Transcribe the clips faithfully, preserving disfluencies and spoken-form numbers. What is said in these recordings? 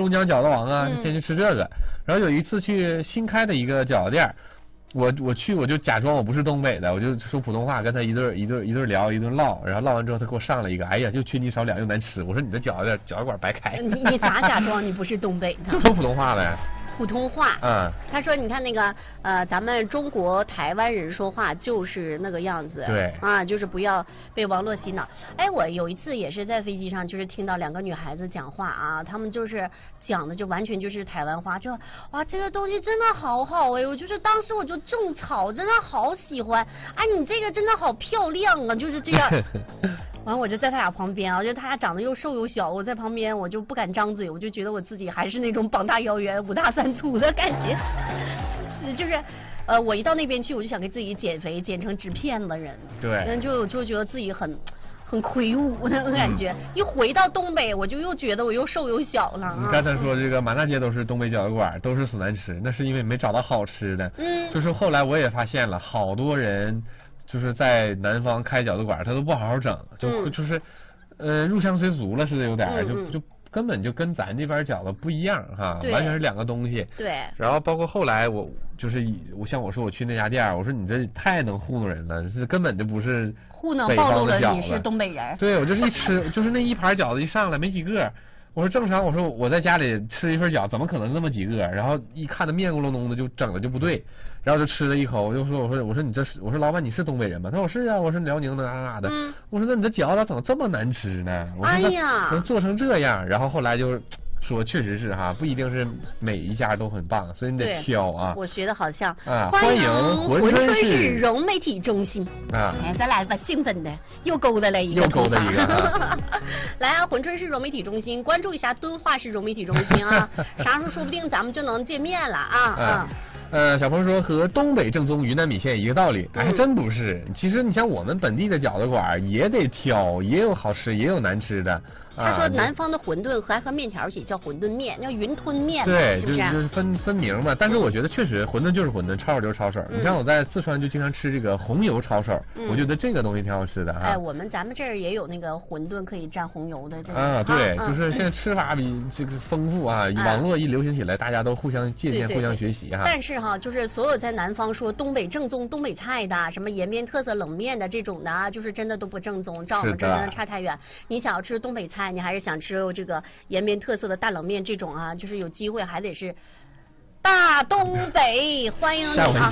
龙江饺子王啊， 嗯、 天天吃这个。然后有一次去新开的一个饺子店，我我去我就假装我不是东北的，我就说普通话跟他一顿一顿一顿聊一顿唠，然后唠完之后他给我上了一个，哎呀就缺你少两又难吃。我说你这饺子饺子馆白开。 你你咋假装你不是东北的？ 就说普通话呗。 普通话， 嗯， 他说你看那个呃，咱们中国台湾人说话就是那个样子， 对， 啊，就是不要被网络洗脑。哎，我有一次也是在飞机上，就是听到两个女孩子讲话啊，她们就是讲的就完全就是台湾话，就哇这个东西真的好好哎，我就是当时我就种草，真的好喜欢，哎你这个真的好漂亮啊，就是这样。完我就在他俩旁边啊，我觉得他俩长得又瘦又小，我在旁边我就不敢张嘴，我就觉得我自己还是那种膀大腰圆五大三粗的感觉，就是呃我一到那边去我就想给自己减肥减成纸片的人， 对， 就就觉得自己很很魁梧那种感觉、嗯、一回到东北我就又觉得我又瘦又小了、啊、 你刚才说这个满大街都是东北饺子馆都是死难吃，那是因为没找到好吃的。嗯，就是后来我也发现了好多人就是在南方开饺子馆他都不好好整，就、嗯、就是呃入乡随俗了似的有点、嗯、就就根本就跟咱这边饺子不一样哈，完全是两个东西。 对。 然后包括后来我就是我像我说我去那家店，我说你这太能糊弄人了，是根本就不是糊弄暴露了你是东北人。 对，我就是一吃就是那一盘饺子一上来没几个。我说正常，我说我在家里吃一份饺，怎么可能那么几个？然后一看他面咕隆咚的，就整的就不对，然后就吃了一口，我就说我说我说你这是我说老板你是东北人吗？他说我是啊，我是辽宁的哪哪的。嗯、我说那你这饺子怎么这么难吃呢？我说哎呀， 能做成这样？然后后来就说确实是哈，不一定是每一家都很棒，所以你得挑啊。 我觉得好像啊， 欢迎珲春市融媒体中心啊， 哎，咱俩把兴奋的又勾搭了一个， 又勾搭一个、啊。 来啊，珲春市融媒体中心，关注一下敦化市融媒体中心啊，啥时候说不定咱们就能见面了啊啊。 啊呃，小鹏说和东北正宗云南米线一个道理，哎，还真不是。其实你像我们本地的饺子馆也得挑，也有好吃，也有难吃的。 他说南方的馄饨还和面条起叫馄饨面，叫云吞面， 对， 是不是？ 就是就是分分明嘛。但是我觉得确实馄饨就是馄饨，抄手就是抄手。嗯、你像我在四川就经常吃这个红油抄手，嗯、我觉得这个东西挺好吃的哈。 哎，我们咱们这儿也有那个馄饨可以蘸红油的这个。 啊，对，啊、就是现在吃法比这个丰富啊，嗯、网络一流行起来，大家都互相借鉴、互相学习哈。 但是哈，就是所有在南方说东北正宗东北菜的，什么延边特色冷面的这种的啊，就是真的都不正宗，照我们这真的差太远。你想要吃东北菜，你还是想吃这个延边特色的大冷面这种啊，就是有机会还得是大东北，欢迎你啊！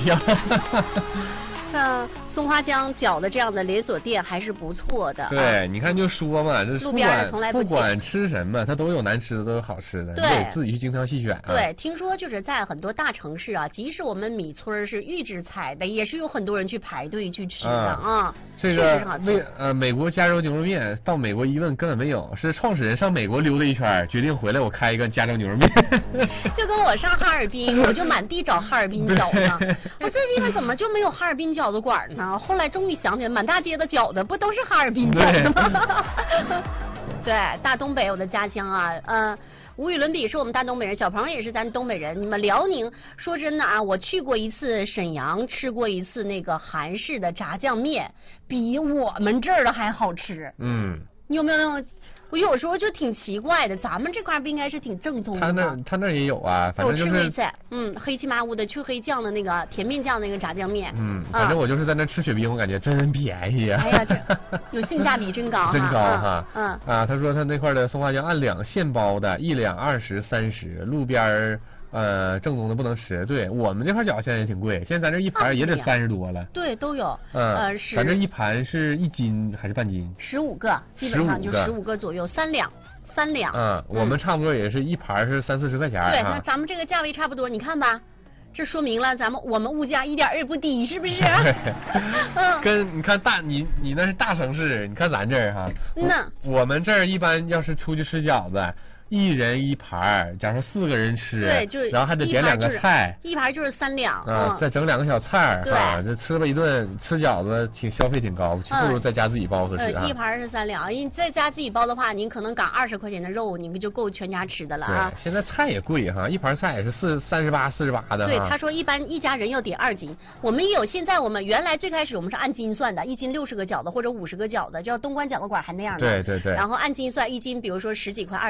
像松花江饺子这样的连锁店还是不错的、啊。 对，你看就说嘛，这路边从来不不管吃什么，它都有难吃的，都有好吃的，你得自己去精挑细选、啊。 对，听说就是在很多大城市啊，即使我们米村是预制菜的，也是有很多人去排队去吃的啊。啊这个美呃美国加州牛肉面，到美国一问根本没有，是创始人上美国溜达一圈，决定回来我开一个加州牛肉面。 就跟我上哈尔滨，我就满地找哈尔滨饺子，我这地方怎么就没有哈尔滨饺子馆呢？后来终于想起来，满大街的饺子不都是哈尔滨饺子吗？对，大东北我的家乡啊，嗯。无与伦比，是我们大东北人，小朋友也是咱东北人。你们辽宁，说真的啊，我去过一次沈阳，吃过一次那个韩式的炸酱面，比我们这儿的还好吃。 嗯， 你有没有那种？我有时候就挺奇怪的，咱们这块不应该是挺正宗的吗？ 他那他那也有啊，反正就是。 我吃过一次，嗯，黑漆麻乌的去黑酱的那个甜面酱那个炸酱面。 嗯，反正我就是在那吃雪冰，我感觉真便宜啊。 哎呀，这有性价比真高， 真高哈。 嗯啊，他说他那块的松花江按两现包的，一两二十三十，路边儿。呃，正宗的不能吃，对我们这块饺子现在也挺贵，现在咱这一盘也得三十多了。 对，都有。 嗯， 呃，是。 咱这一盘是一斤还是半斤？ 十五个，基本上就十五个左右，三两，三两。 嗯，我们差不多也是一盘是三四十块钱。 对，那咱们这个价位差不多，你看吧，这说明了咱们我们物价一点也不低，是不是？ 嗯。跟你看大你你那是大城市，你看咱这儿哈，那我们这儿一般要是出去吃饺子。一人一盘，假如四个人吃， 对，就然后还得点两个菜， 一盘就是三两啊，再整两个小菜啊，这吃吧一顿吃饺子挺消费挺高，不如在家自己包合适啊。 一盘是三两，因为在家自己包的话，您可能赶二十块钱的肉，你们就够全家吃的了啊。 对，现在菜也贵哈，一盘菜也是四三十八、四十八的。 对，他说一般一家人要点二斤，我们也有。现在我们原来最开始我们是按斤算的，一斤六十个饺子或者五十个饺子，叫东关饺子馆还那样的。 对对对。 然后按斤算，一斤比如说十几块、二十几块这样。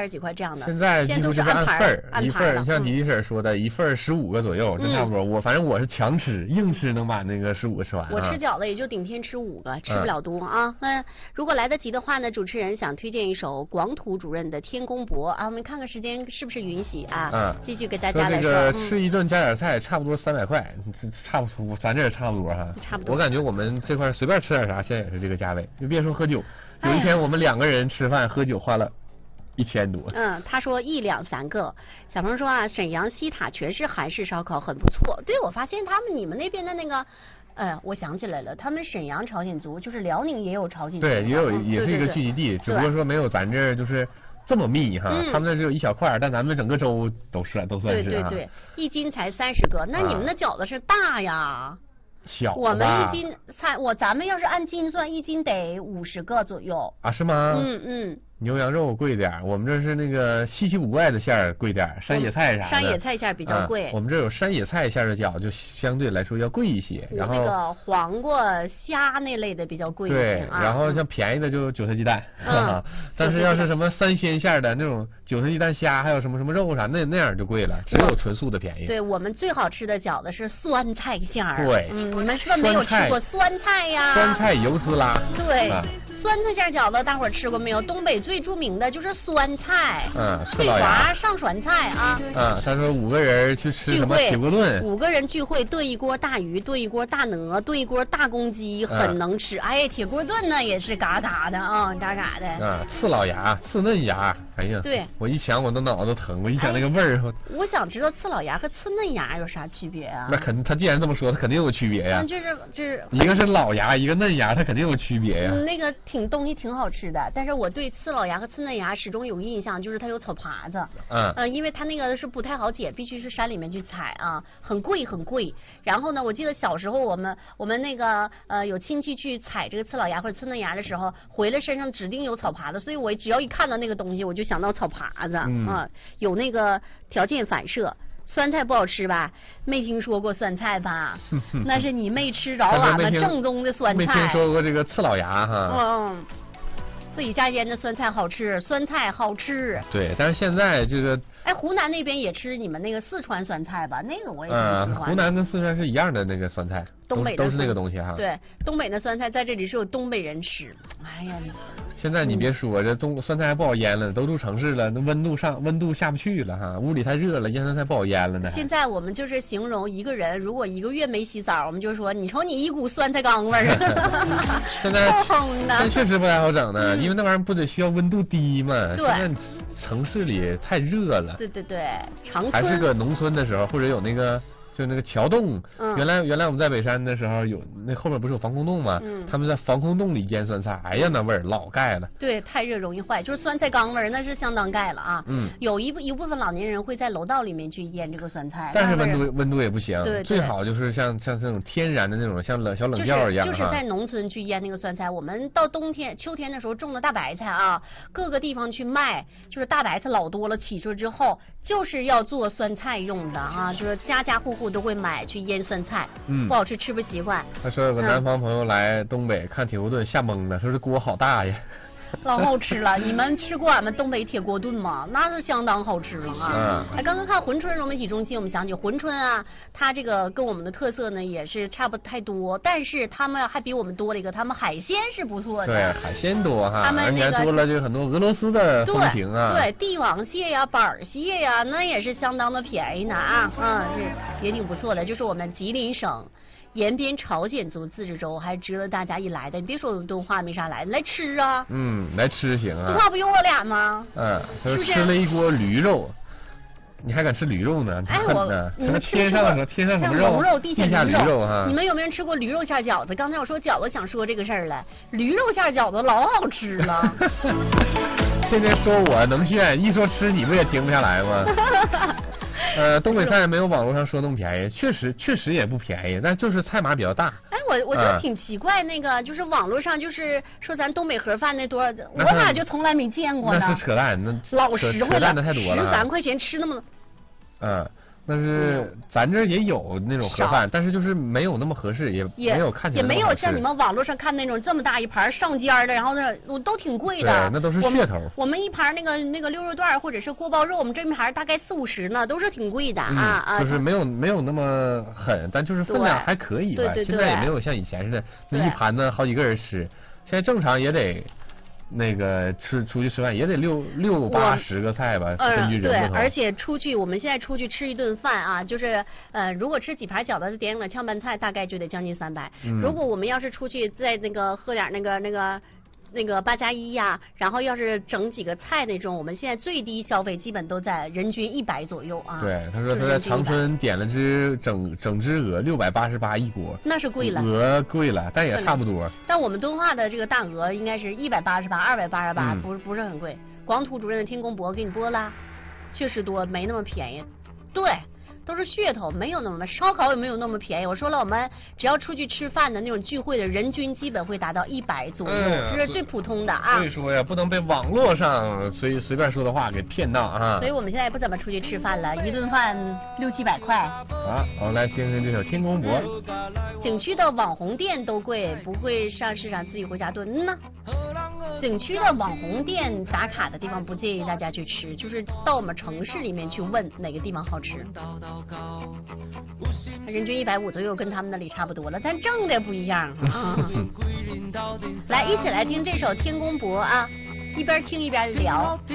样的。 现在几乎就是按份儿，一份儿，像迪迪婶说的，一份儿十五个左右，就差不多。我反正我是强吃，硬吃能把那个十五个吃完。 我吃饺子也就顶天吃五个，吃不了多啊。那如果来得及的话呢，主持人想推荐一首广土主任的《天公伯》啊，我们看看时间是不是允许啊？嗯，继续给大家来说。 这个吃一顿加点菜，差不多三百块，差不多，咱这也差不多哈。 差不多。 我感觉我们这块随便吃点啥，现在也是这个价位。就别说喝酒，有一天我们两个人吃饭喝酒花了一千多。 嗯，他说一两三个。小鹏说啊，沈阳西塔全是韩式烧烤，很不错。对，我发现他们你们那边的那个。呃，我想起来了，他们沈阳朝鲜族，就是辽宁也有朝鲜族， 对，也有，也是一个聚集地，只不过说没有咱这儿就是这么密哈，他们那只有一小块，但咱们整个州都是都算是。 对对对，一斤才三十个，那你们的饺子是大呀？ 小。 我们一斤才，我咱们要是按斤算，一斤得五十个左右。 啊，是吗？ 嗯嗯。 牛羊肉贵点，我们这是那个稀奇古怪的馅儿贵点，山野菜啥的。 山野菜馅儿比较贵、 嗯。我们这有山野菜馅的饺就相对来说要贵一些。然后那个黄瓜、虾那类的比较贵一点。对， 啊、 然后像便宜的就韭菜鸡蛋。嗯。但是要是什么三鲜馅的那种韭菜鸡蛋虾，还有什么什么肉啥，那那样就贵了，只有纯素的便宜。 对，我们最好吃的饺子是酸菜馅儿。 对。 嗯，你们是不是没有吃过酸菜呀？ 酸菜油滋啦。 对。啊酸菜馅饺子，大伙儿吃过没有？东北最著名的就是酸菜， 嗯， 翠华上酸菜啊。 啊，他说五个人去吃什么铁锅炖， 五个人聚会炖一锅大鱼，炖一锅大鹅，炖一锅大公鸡，很能吃。嗯、哎呀，铁锅炖呢也是嘎嘎的啊，嘎嘎的。 啊，刺老牙，刺嫩牙，哎呀， 对， 我一想我都脑子都疼，我一想那个味儿、哎。 我想知道刺老牙和刺嫩牙有啥区别啊？ 那肯定，他既然这么说，他肯定有区别呀。 那就是就是， 一个是老牙，一个嫩牙，它肯定有区别呀。 嗯、那个挺东西挺好吃的，但是我对刺老牙和刺嫩牙始终有印象，就是它有草耙子。嗯。呃，因为它那个是不太好捡，必须是山里面去采啊，很贵很贵。然后呢，我记得小时候我们我们那个呃有亲戚去采这个刺老牙或者刺嫩牙的时候，回来身上指定有草耙子，所以我只要一看到那个东西，我就想到草耙子、嗯、啊，有那个条件反射。酸菜不好吃吧？没听说过酸菜吧？那是你没吃着俺们正宗的酸菜。 没听说过这个刺老牙哈。 嗯。自己家腌的酸菜好吃，酸菜好吃。 对，但是现在这个。 哎，湖南那边也吃你们那个四川酸菜吧？那个我也挺喜欢的。 嗯，湖南跟四川是一样的那个酸菜， 东北的都是那个东西哈。 对，东北的酸菜在这里是有东北人吃。哎呀， 现在你别说，嗯、这东酸菜还不好腌了，都住城市了，那温度上温度下不去了哈，屋里太热了，腌酸菜不好腌了呢。 现在我们就是形容一个人，如果一个月没洗澡，我们就说你瞅你一股酸菜缸味儿。 现在现在确实不太好整呢、嗯，因为那玩意儿不得需要温度低嘛。 对。 现在城市里太热了。 对对对，长春还是个农村的时候，或者有那个就那个桥洞、嗯，原来原来我们在北山的时候有那后面不是有防空洞吗？嗯，他们在防空洞里腌酸菜，哎呀那味儿老盖了。 对，太热容易坏，就是酸菜缸味儿，那是相当盖了啊。嗯，有一部一部分老年人会在楼道里面去腌这个酸菜， 但是温度温度也不行， 对， 最好就是像像这种天然的那种像冷小冷窖一样、 就是、就是在农村去腌那个酸菜。我们到冬天秋天的时候种的大白菜啊，各个地方去卖，就是大白菜老多了，起出之后就是要做酸菜用的啊，就是家家户户都会买去腌酸菜。嗯，不好吃吃不习惯。 他说有个南方朋友来东北看铁锅炖，吓懵了，说这锅好大呀。 老好吃了，你们吃过俺们东北铁锅炖吗？那是相当好吃了啊！嗯，哎，刚刚看珲春融媒体中心，我们想起珲春啊，它这个跟我们的特色呢也是差不太多，但是他们还比我们多了一个，他们海鲜是不错的。 对，海鲜多哈， 他们那个多了就很多俄罗斯的风情啊。 对，对帝王蟹呀、板蟹呀，那也是相当的便宜呢啊，嗯，是也挺不错的。就是我们吉林省延边朝鲜族自治州，还值得大家一来的。你别说敦化没啥来的，来吃啊。 嗯，来吃行啊。 敦化不有我俩吗？ 嗯，他说吃了一锅驴肉，你还敢吃驴肉呢？ 哎，我你们天上什么天上什么肉？ 龙肉，地下驴肉哈。 你们有没有人吃过驴肉馅饺子？刚才我说饺子，想说这个事儿了。驴肉馅饺子老好吃了。 天天说我能炫，一说吃你不也停不下来吗？呃，东北菜没有网络上说那么便宜，确实确实也不便宜，但就是菜码比较大。 哎，我我就挺奇怪，那个、嗯、就是网络上就是说咱东北盒饭那多少，我咋就从来没见过呢？ 那是扯淡，那老实惠了， 扯淡的太多了。 十三块钱吃那么。 嗯， 但是咱这也有那种盒饭，但是就是没有那么合适，也没有看起来也没有像你们网络上看那种这么大一盘上尖的，然后呢，我都挺贵的。 对，那都是噱头。 我们一盘那个那个溜肉段或者是锅包肉，我们这一盘大概四五十呢，都是挺贵的啊啊。 就是没有没有那么狠，但就是分量还可以吧。 对对对。 现在也没有像以前似的，那一盘呢好几个人吃，现在正常也得。那个吃出去吃饭也得六六八十个菜吧，根据人不同。 对，而且出去我们现在出去吃一顿饭啊，就是呃，如果吃几盘饺子点个炝拌菜，大概就得将近三百。嗯。如果我们要是出去再那个喝点那个那个那个八加一呀，然后要是整几个菜那种，我们现在最低消费基本都在人均一百左右啊。 对，他说他在长春点了只整整只鹅，六百八十八一锅。 那是贵了。 鹅贵了，但也差不多。 但我们敦化的这个大鹅应该是一百八十八、二百八十八，不是不是很贵。广土主任的天宫博给你播了，确实多，没那么便宜。对。都是噱头，没有那么烧烤也没有那么便宜。我说了，我们只要出去吃饭的那种聚会的人均基本会达到一百左右，这、嗯、是最普通的啊。 所以说呀，不能被网络上随随便说的话给骗到啊。 所以我们现在也不怎么出去吃饭了，一顿饭六七百块。 好，我们来听听这首《天宫博》。 景区的网红店都贵，不会上市场自己回家炖呢。景区的网红店打卡的地方不建议大家去吃，就是到我们城市里面去问哪个地方好吃。人均一百五左右，跟他们那里差不多了，但挣的不一样啊。来，一起来听这首《天宫博》啊，一边听一边聊。